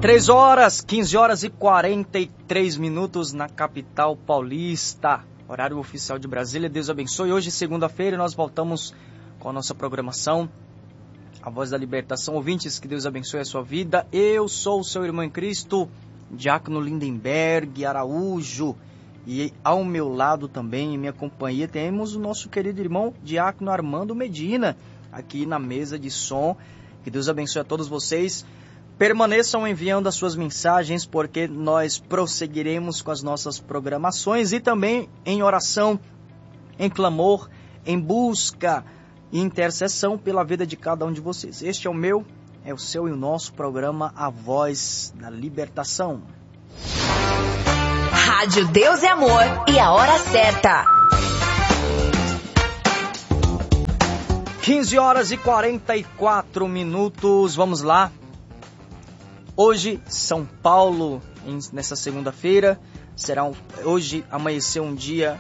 15 horas e 43 minutos na capital paulista. Horário oficial de Brasília. Deus abençoe. Hoje, segunda-feira, nós voltamos com a nossa programação A Voz da Libertação. Ouvintes, que Deus abençoe a sua vida. Eu sou o seu irmão em Cristo, Diácono Lindenberg Araújo. E ao meu lado também, em minha companhia, temos o nosso querido irmão Diácono Armando Medina, aqui na mesa de som. Que Deus abençoe a todos vocês. Permaneçam enviando as suas mensagens, porque nós prosseguiremos com as nossas programações e também em oração, em clamor, em busca e intercessão pela vida de cada um de vocês. Este é o meu, é o seu e o nosso programa A Voz da Libertação. Rádio Deus é Amor e a hora certa. 15 horas e 44 minutos, vamos lá. Hoje, São Paulo, nessa segunda-feira, hoje amanheceu o dia,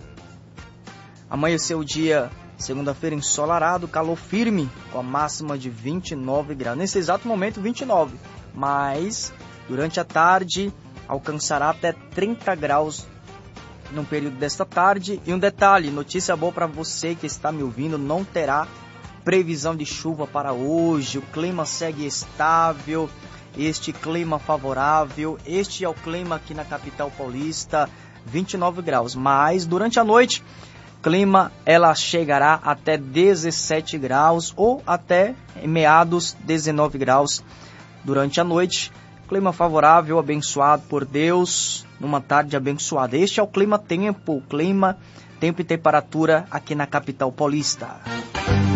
segunda-feira, ensolarado, calor firme, com a máxima de 29 graus. Nesse exato momento, 29, mas durante a tarde alcançará até 30 graus no período desta tarde. E um detalhe, notícia boa para você que está me ouvindo, não terá previsão de chuva para hoje, o clima segue estável. Este clima favorável, este é o clima aqui na capital paulista, 29 graus. Mas durante a noite, clima ela chegará até 17 graus ou até meados 19 graus durante a noite. Clima favorável, abençoado por Deus, numa tarde abençoada. Este é o clima tempo e temperatura aqui na capital paulista.